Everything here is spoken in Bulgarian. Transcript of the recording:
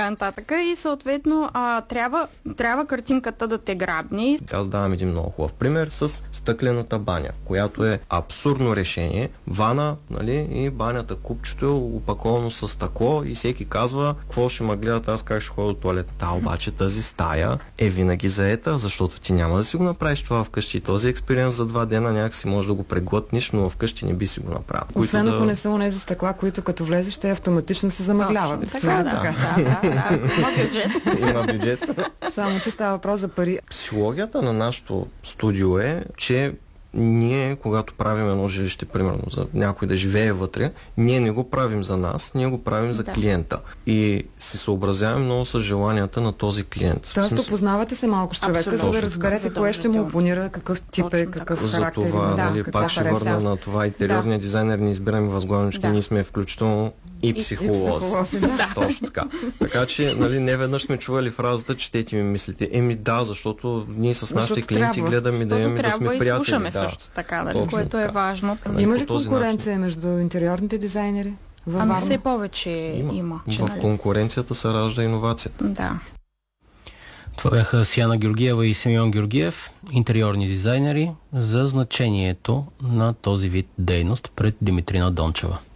така нататък. И съответно трябва картинката да те грабне. Аз давам един много хубав пример с стъклената баня, която е абсурдно решение. Вана, нали, и банята купчето е опаковано с стъкло и всеки казва, какво ще ме гледат, аз как ще ходя до туалета. Обаче тази стая е винаги заета, защото ти няма да си го направиш това вкъщи. Този експириенс за 2 дена някакси може да го преглътниш, но вкъщи не би си го направил. Освен ако не са онези стъкла, които като влезеш, те автоматично се замъгляват. Така. Има бюджет. Има бюджет. Само че става въпрос за пари. Психологията на нашото студио е, че ние, когато правим едно жилище, примерно за някой да живее вътре, ние не го правим за нас, ние го правим за клиента. И се съобразяваме много с желанията на този клиент. Тоест, познавате се малко с човека, за да разберете кое ще му опонира, какъв тип е, какъв характер има. Нали, пак ще върна на това. Интериорният дизайнер не избираме възглавнички, ние сме включително и психолози. Точно така. Така че, нали, не веднъж сме чували фразата, четете ми мислите. Да, защото ние с нашите клиенти гледаме да имаме да сме приятели. Също така, нали, което е важно. Има ли конкуренция между интериорните дизайнери? Все повече има. В конкуренцията се ражда иновацията. Да. Това бяха Сияна Георгиева и Симеон Георгиев, интериорни дизайнери, за значението на този вид дейност пред Димитрина Дончева.